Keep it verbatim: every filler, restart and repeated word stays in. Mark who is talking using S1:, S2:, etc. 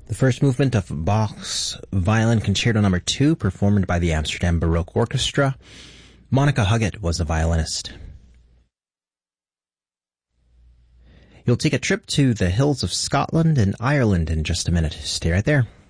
S1: The first movement of Bach's Violin Concerto Number two, performed by the Amsterdam Baroque Orchestra. Monica Huggett was the violinist. You'll take a trip to the hills of Scotland and Ireland in just a minute. Stay right there.